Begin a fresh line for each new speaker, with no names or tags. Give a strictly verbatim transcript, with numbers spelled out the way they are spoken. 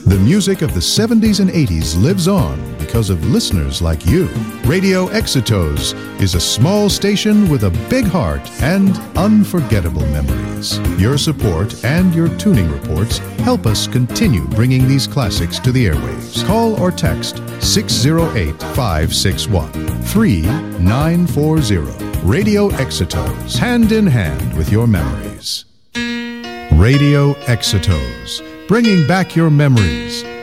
The music of the seventies and eighties lives on because of listeners like you. Radio Exitos is a small station with a big heart and unforgettable memories. Your support and your tuning reports help us continue bringing these classics to the airwaves. Call or text six zero eight, five six one, three nine four zero. Radio Exitos, hand in hand with your memories. Radio Exitos, bringing back your memories